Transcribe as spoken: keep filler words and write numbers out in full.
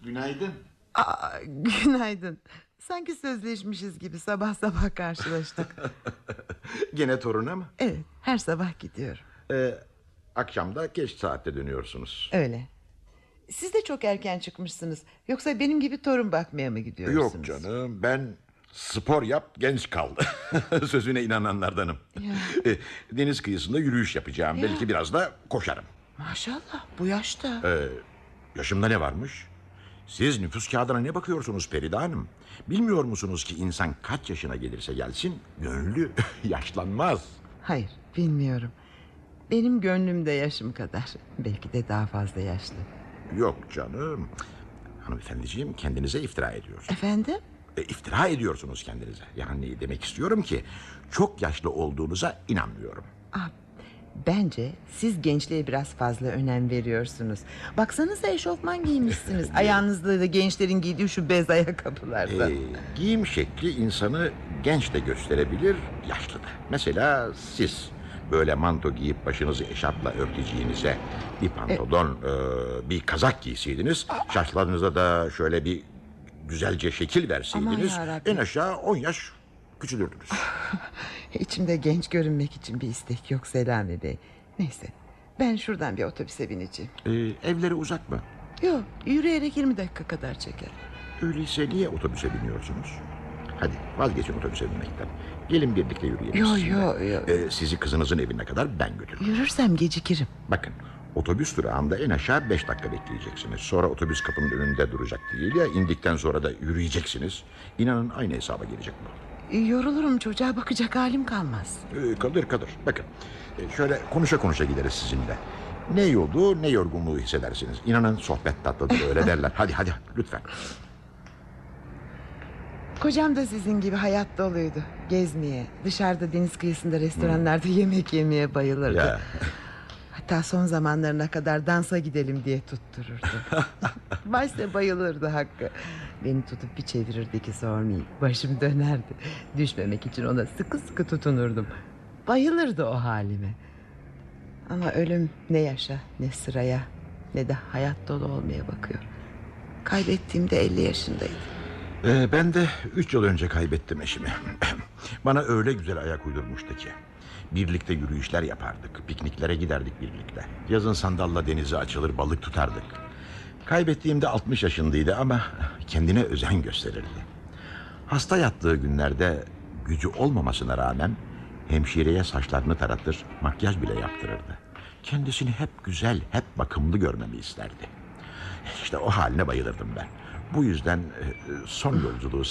Günaydın. Aa, günaydın. Sanki sözleşmişiz gibi sabah sabah karşılaştık. Gene toruna mı? Evet, her sabah gidiyorum. Ee, akşam da geç saatte dönüyorsunuz. Öyle. Siz de çok erken çıkmışsınız. Yoksa benim gibi torun bakmaya mı gidiyorsunuz? Yok canım, ben spor yap genç kal sözüne inananlardanım. Ee, deniz kıyısında yürüyüş yapacağım. Ya. Belki biraz da koşarım. Maşallah, bu yaşta. Ee, yaşımda ne varmış? Siz nüfus kağıdına ne bakıyorsunuz Feride Hanım? Bilmiyor musunuz ki insan kaç yaşına gelirse gelsin gönlü yaşlanmaz. Hayır, bilmiyorum. Benim gönlüm de yaşım kadar. Belki de daha fazla yaşlı. Yok canım. Hanımefendiciğim, kendinize iftira ediyorsunuz. Efendim? E, iftira ediyorsunuz kendinize. Yani demek istiyorum ki çok yaşlı olduğunuza inanmıyorum. Ah, bence siz gençliğe biraz fazla önem veriyorsunuz. Baksanıza, eşofman giymişsiniz. Ayağınızda da gençlerin giydiği şu bez ayakkabılardan. Ee, giyim şekli insanı genç de gösterebilir, yaşlı da. Mesela siz böyle manto giyip başınızı eşarpla örteceğinize bir pantolon, e, bir kazak giyseydiniz, şaşlarınıza da şöyle bir güzelce şekil verseydiniz, Aman yarabbim. en aşağı on yaş küçülürdünüz. İçimde genç görünmek için bir istek yok Selami Bey. Neyse, ben şuradan bir otobüse bineceğim. Ee, evleri uzak mı? Yok, yürüyerek yirmi dakika kadar çeker. Öyleyse niye otobüse biniyorsunuz? Hadi vazgeçin otobüse binmekten. Gelin birlikte yürüyelim. Yo sizinle. yo yo. Ee, sizi kızınızın evine kadar ben götürürüm. Yürürsem gecikirim. Bakın, otobüs durağında en aşağı beş dakika bekleyeceksiniz. Sonra otobüs kapının önünde duracak değil ya, indikten sonra da yürüyeceksiniz. İnanın aynı hesaba gelecek bu. Yorulurum, çocuğa bakacak halim kalmaz. Ee, kalır kalır. Bakın, e, şöyle konuşa konuşa gideriz sizinle. Ne yolu ne yorgunluğu hissedersiniz. İnanın sohbet tatlıdır, öyle derler. Hadi hadi lütfen. Kocam da sizin gibi hayat doluydu. Gezmeye, dışarıda deniz kıyısında restoranlarda yemek yemeye bayılırdı. Ya. Hatta son zamanlarına kadar dansa gidelim diye tuttururdu. Başta bayılırdı Hakkı. Beni tutup bir çevirirdi ki sormayayım. Başım dönerdi. Düşmemek için ona sıkı sıkı tutunurdum. Bayılırdı o halime. Ama ölüm ne yaşa, ne sıraya, ne de hayat dolu olmaya bakıyor. Kaybettiğimde elli yaşındaydım. Ee, ben de üç yıl önce kaybettim eşimi. Bana öyle güzel ayak uydurmuştu ki. Birlikte yürüyüşler yapardık, pikniklere giderdik birlikte. Yazın sandalla denize açılır balık tutardık. Kaybettiğimde altmış yaşındaydı ama kendine özen gösterirdi. Hasta yattığı günlerde gücü olmamasına rağmen hemşireye saçlarını taratır, makyaj bile yaptırırdı. Kendisini hep güzel, hep bakımlı görmemi isterdi. İşte o haline bayılırdım ben. Bu yüzden son yolculuğu